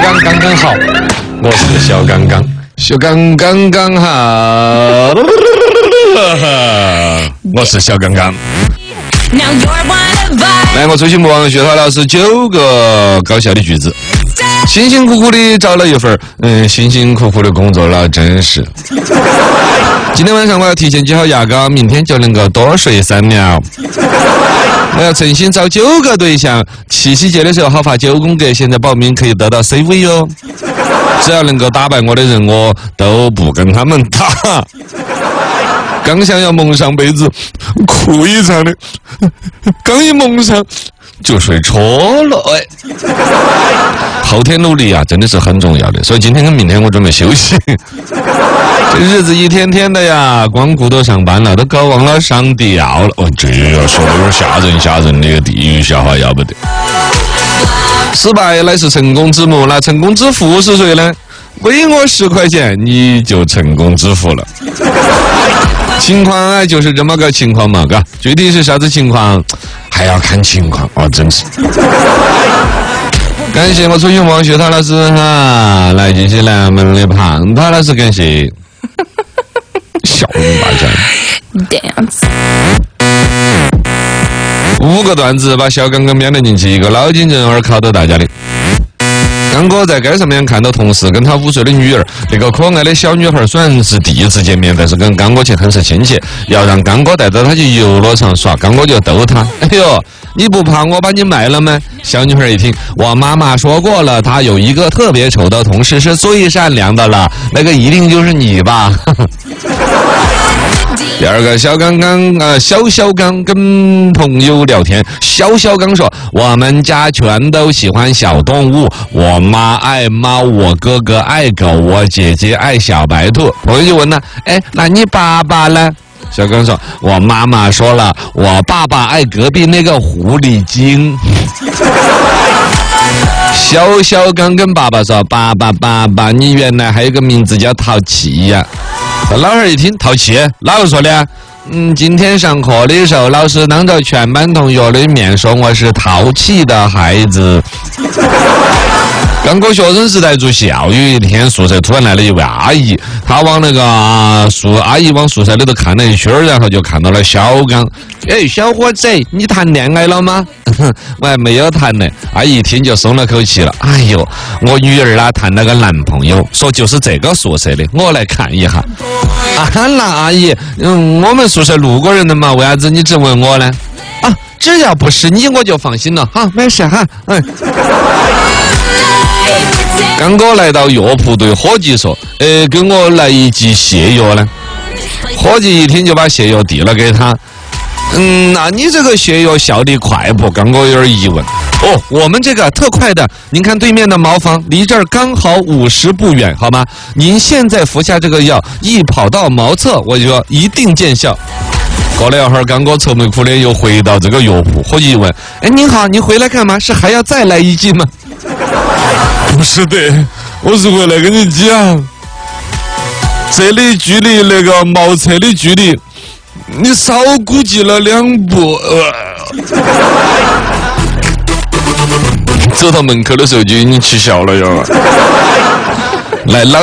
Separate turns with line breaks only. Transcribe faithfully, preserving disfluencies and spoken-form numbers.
刚刚刚好，我是小刚刚，小刚刚刚好，我是小刚刚。来，我追星魔王学涛老师九个搞笑的句子。辛辛苦苦的找了一份，嗯，辛辛苦苦的工作了，真是。今天晚上我要提前挤好牙膏，明天就能够多睡三秒。我要诚心找九个对象，七夕节的时候好发九宫格，现在报名可以得到 C 位哟。只要能够打败我的人，我都不跟他们打。刚想要蒙上被子，哭一场的，刚一蒙上就睡着了。哎，后天努力啊，真的是很重要的。所以今天跟明天我准备休息。这日子一天天的呀，光顾着上班了，都搞忘了上吊了。哦，这要说的有点吓人吓人的一个地狱笑话，要不得。失败乃是成功之母，那成功之父是谁呢？为我十块钱，你就成功致富了。情况啊，就是这么个情况嘛，嘎，具体是啥子情况，还要看情况哦，真是。感谢我初心王学涛老师哈，来继续南门的胖涛老师，感谢。笑容大家。Dance。五个段子把小刚刚编了进去，一个脑筋急转弯考到大家的。刚哥在街上面看到同事跟他五岁的女儿，那个可爱的小女孩虽然是第一次见面，但是跟刚哥却很是亲切，要让刚哥带着她去游乐场耍，刚哥就逗她：“哎呦，你不怕我把你卖了吗？”小女孩一听，我妈妈说过了，她有一个特别丑的同事是最善良的了，那个一定就是你吧。第二个，小刚刚呃，小小刚跟朋友聊天，小小刚说：“我们家全都喜欢小动物，我妈爱猫，我哥哥爱狗，我姐姐爱小白兔。”朋友就问了：“哎，那你爸爸呢？”小刚说：“我妈妈说了，我爸爸爱隔壁那个狐狸精。”小小刚跟爸爸说：“爸爸，爸爸，你原来还有个名字叫淘气呀。”老二一听，淘气，哪个说的？嗯，今天上课的时候，老师当着全班同学的面说我是淘气的孩子。刚过学生时代住校，有一天宿舍突然来了一位阿姨，她往那个宿阿姨往宿舍里头看了一圈，然后就看到了小刚。哎，小伙子，你谈恋爱了吗？我还没有谈呢。阿姨一听就松了口气了。哎呦，我女儿啊谈了个男朋友，说就是这个宿舍的，我来看一下。啊，那阿姨，嗯，我们宿舍六个人的嘛，为啥子你只问我呢？啊，只要不是你，我就放心了。哈，没事哈。嗯。刚哥来到药铺对伙计说：“呃，给我来一剂泻药呢。”伙计一听就把泻药递了给他。嗯，那你这个泻药效力快不？刚哥有点疑问。哦，我们这个特快的，您看对面的茅房离这儿刚好五十步远，好吗？您现在服下这个药，一跑到茅厕，我就说一定见效。过了一会儿，刚哥愁眉苦脸又回到这个药铺，伙计一问：“哎，您好，您回来干嘛？是还要再来一剂吗？”不是的，我是回来跟你讲，这里距离那个茅厕的距离，你少估计了两步。呃、走到门口的时候就已经气笑了哟。来，老